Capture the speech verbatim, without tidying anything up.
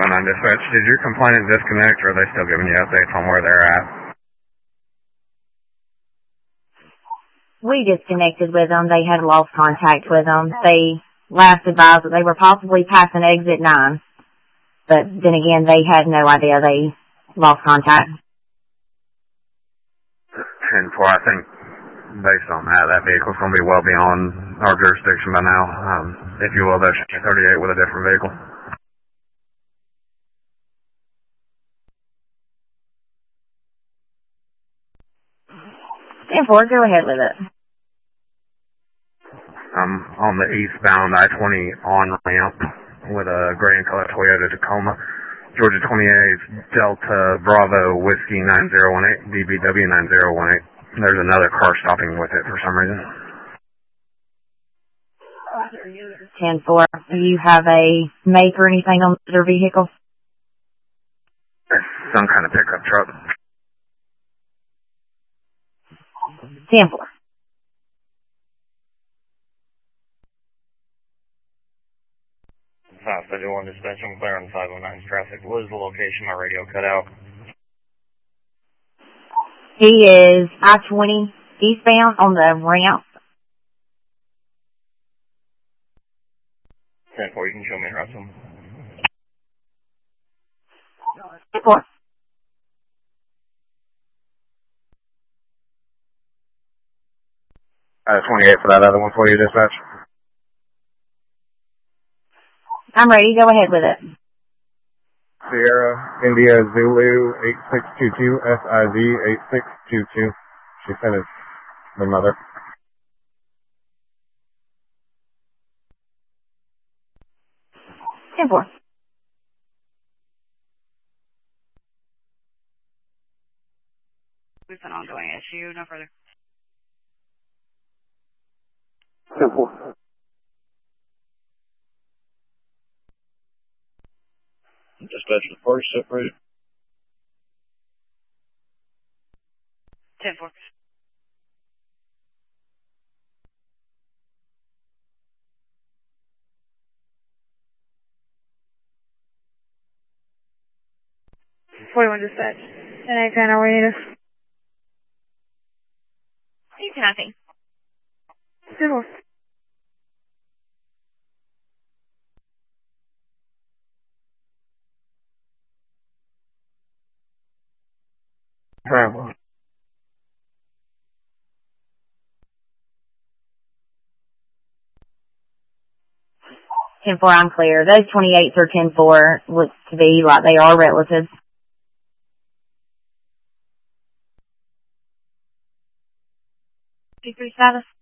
oh nine dispatch. Did your complainant disconnect, or are they still giving you updates on where they're at? We disconnected with them. They had lost contact with them. They last advised that they were possibly passing exit nine. But then again, they had no idea they lost contact. And for, I think, based on that, that vehicle's going to be well beyond our jurisdiction by now. Um, if you will, that's thirty-eight with a different vehicle. ten four, go ahead with it. I'm on the eastbound I twenty on-ramp with a gray and color Toyota Tacoma. Georgia twenty-eight, Delta Bravo Whiskey nine zero one eight, D B W nine zero one eight. There's another car stopping with it for some reason. ten four, do you have a make or anything on their vehicle? It's some kind of pickup truck. ten four. five fifty-one dispatch, I'm clear on five oh nine traffic. What is the location? My radio cut out. He is I twenty eastbound on the ramp. ten four, you can show me around some. ten four. Uh, twenty-eight for that other one for you, dispatch. I'm ready. Go ahead with it. Sierra, India, Zulu, eight six two two, S I V eight six two two. She said it's the mother. ten four. It's an ongoing issue, no further. ten four. Dispatch the party separated. ten four. forty-one dispatch. ten eight ten, are we needed? You can nothing. ten four. Travel. ten four, I'm clear. Those twenty-eights or ten four look to be like they are relatives. P three status?